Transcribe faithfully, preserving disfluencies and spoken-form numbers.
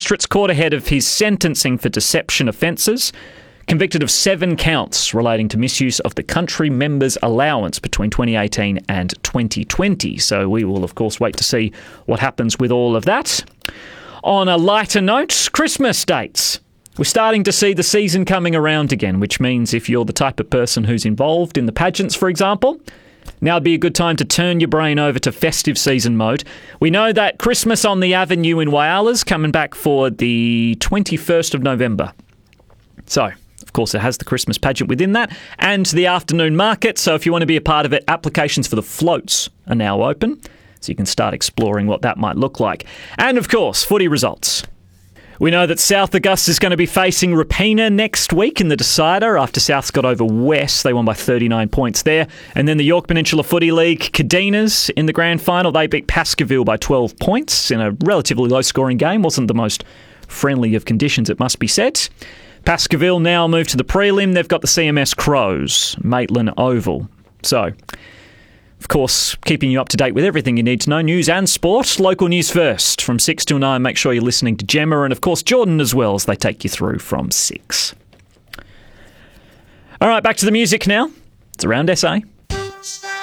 Magistrates Court ahead of his sentencing for deception offences. Convicted of seven counts relating to misuse of the country member's allowance between twenty eighteen and twenty twenty. So we will, of course, wait to see what happens with all of that. On a lighter note, Christmas dates. We're starting to see the season coming around again, which means if you're the type of person who's involved in the pageants, for example, now would be a good time to turn your brain over to festive season mode. We know that Christmas on the Avenue in Whyala's coming back for the twenty-first of November. So, of course, it has the Christmas pageant within that and the afternoon market. So if you want to be a part of it, applications for the floats are now open. So you can start exploring what that might look like. And, of course, footy results. We know that South Augusta is going to be facing Rapina next week in the decider after South's got over West. They won by thirty-nine points there. And then the York Peninsula Footy League, Cadinas in the grand final. They beat Baskerville by twelve points in a relatively low-scoring game. Wasn't the most friendly of conditions, it must be said. Baskerville now move to the prelim. They've got the C M S Crows, Maitland Oval. So, of course, keeping you up to date with everything you need to know, news and sport. Local news first from six till nine. Make sure you're listening to Gemma and, of course, Jordan as well as they take you through from six. All right, back to the music now. It's Around S A.